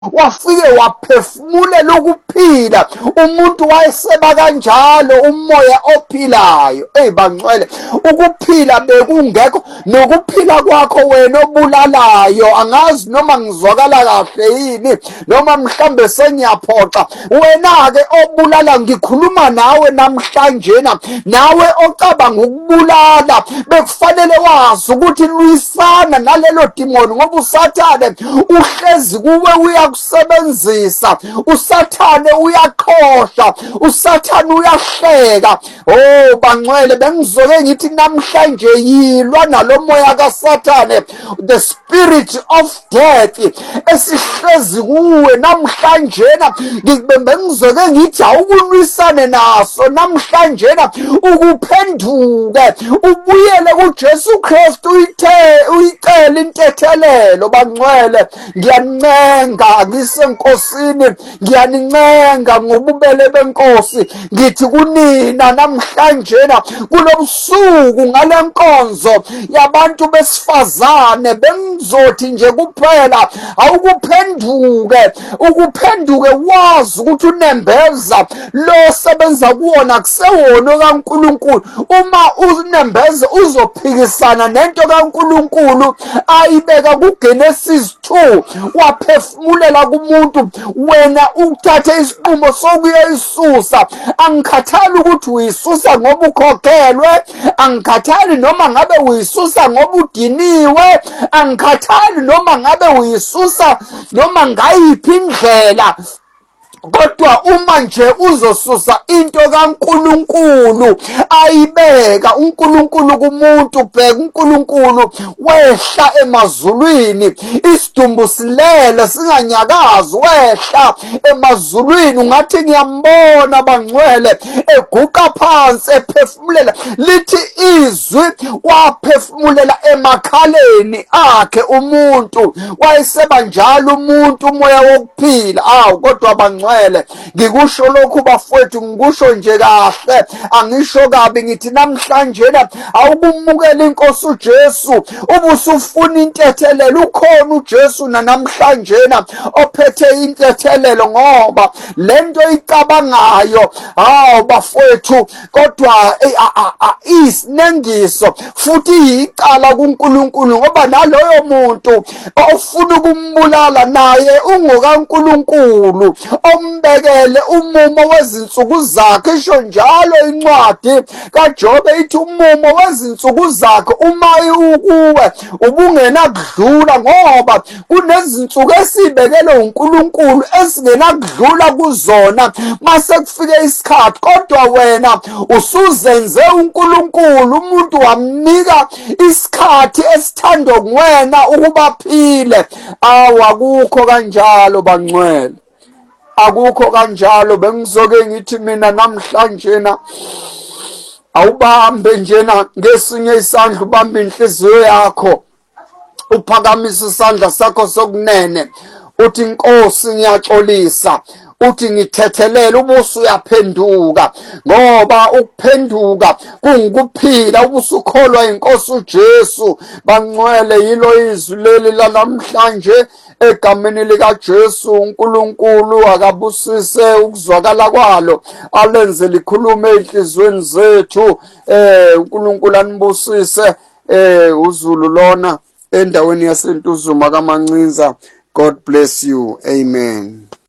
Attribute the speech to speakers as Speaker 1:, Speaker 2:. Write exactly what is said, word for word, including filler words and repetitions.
Speaker 1: wafike waphefumulela ukuphila. Umuntu wayeseba kanjalo umoya ophilayo. Ey bangcwele, ukuphila bekungekho, nokuphila kwakho wena obulalayo. Angazi noma ngizwakala kahle yini, noma mhlambe sengiyaphoxa. Wena ke obulala, ngikhuluma nawe namhlanje na, nawe ocabanga ukubulala, bekufanele wazi ukuthi lwisana nalelo demoni, ngoba usathane uhlezi kuwe uyakusebenzisa. Usathane uyaqhosha, usathane uyahleka. Oh bangcwele, bengizoke ngithi namhlanje yilwa nalo moya kaSathane, the spirit of death esihlezi kuwe namhlanje na. Bengizoke ngithi awukulwisane naso namhlanje na, ukuphenduke ubuyele kuJesu Kristu, uyithe uyicela intethelelo. Bangcwele, ngiyancenga ngisenkosini, ngiyanincenga ngobubele benkosi, ngithi kunina namhlanje na, kulobusuku ngalenkonzo yabantu besifazane, bengizothi nje kuphela awukuphenduke, ukuphenduke wazi ukuthi unembeza lo sebenza kuwona kusewona kaNkulunkulu. Uma unembeza uzophikisana nento kaNkulunkulu ayibeka kuGenesis two, waphefumulela kumuntu, wena uthathe isinqumo sokuyisusa. Angikhathali ukuthi uyisusa ngoba ukhokhelwe, angikhathali noma ngabe uyisusa ngoba udiniwe, angikhathali noma ngabe uyisusa noma ngayiphi indlela. Kodwa uma nje uzosusa into kaNkulunkulu ayibeka uNkulunkulu kumuntu, bheka uNkulunkulu wehla emazulwini, isidumbu silele singanyakazi, wehla emazulwini. Ungathi ngiyambona bangcwele eguqa phansi ephefumulela, lithi izwi waphefumulela emakhaleni akhe umuntu. Wayeseba njalo umuntu umoya wokuphila. Awu kodwa bangcwele, ngikusho lokhu bafowethu, ngikusho nje kahle, angisho kabi. Ngithi namhlanje na awukumukela inkosi uJesu, ubusufuna intethelelo. Ukhona uJesu na namhlanje na ophethe intethelelo, ngoba lento icabangayo, hawo bafowethu, kodwa isinengiso futhi icala kuNkulunkulu, ngoba naloyo muntu ofuna ukumbulala naye ungokaNkulunkulu, umbekele umumo wezinsuku zakhe. Isho njalo incwadi kaJobe ithi umumo wezinsuku zakhe uma ukuwe ubungena kudlula, ngoba kunezinsuku esibekele uNkulunkulu esingena kudlula kuzona mase kufike isikhathi. Kodwa wena usuzenze uNkulunkulu umuntu, wamnika isikhathi esithando kuwena ukuba phile. Awu akukho kanjalo bangcwele, akukho kanjalo. Bengizoke ngithi mina namhlanje na awubambe njena ngesinye isandla, ubambe inhliziyo yakho, uphakamise isandla sakho sokunene, uthi Nkosi ngiyaxolisa, uthi ngithethelela, ubuso uyaphenduka, ngoba ukuphenduka kungikuphila. Ubusukholwa inkosi uJesu bangcwele, yilo izwi leli lanamhlanje egameni likaJesu. uNkulunkulu akabusise ukuzwakala kwalo, alenze likhulume enhlizweni zethu. eh uNkulunkulu anibusise eh uZulu lona endaweni yaseNtuzuma kaMancinza. God bless you. Amen.